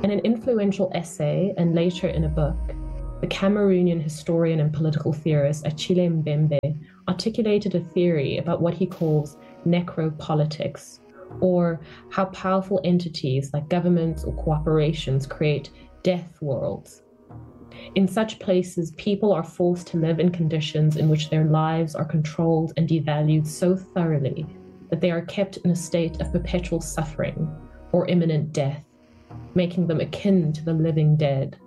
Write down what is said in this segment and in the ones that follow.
In an influential essay and later in a book, the Cameroonian historian and political theorist Achille Mbembe articulated a theory about what he calls necropolitics, or how powerful entities like governments or corporations create death worlds. In such places, people are forced to live in conditions in which their lives are controlled and devalued so thoroughly that they are kept in a state of perpetual suffering or imminent death, making them akin to the living dead.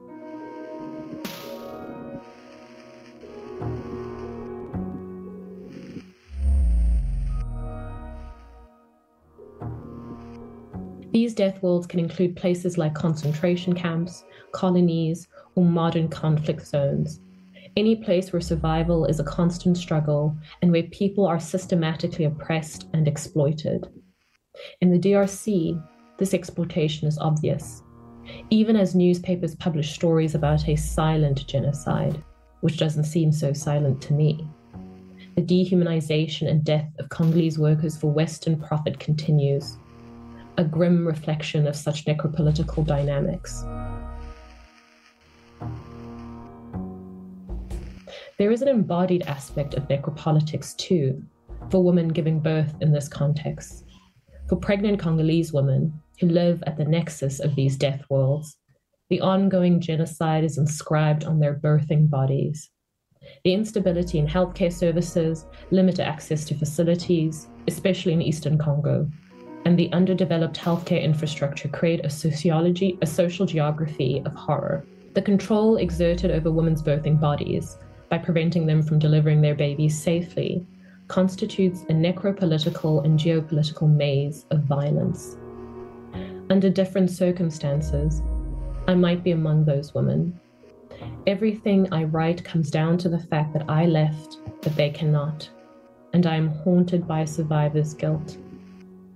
These death worlds can include places like concentration camps, colonies, or modern conflict zones. Any place where survival is a constant struggle and where people are systematically oppressed and exploited. In the DRC, this exploitation is obvious, even as newspapers publish stories about a silent genocide, which doesn't seem so silent to me. The dehumanization and death of Congolese workers for Western profit continues, a grim reflection of such necropolitical dynamics. There is an embodied aspect of necropolitics too, for women giving birth in this context. For pregnant Congolese women who live at the nexus of these death worlds, the ongoing genocide is inscribed on their birthing bodies. The instability in healthcare services, limited access to facilities, especially in Eastern Congo, and the underdeveloped healthcare infrastructure create a social geography of horror. The control exerted over women's birthing bodies by preventing them from delivering their babies safely constitutes a necropolitical and geopolitical maze of violence. Under different circumstances, I might be among those women. Everything I write comes down to the fact that I left, but they cannot, and I am haunted by a survivor's guilt.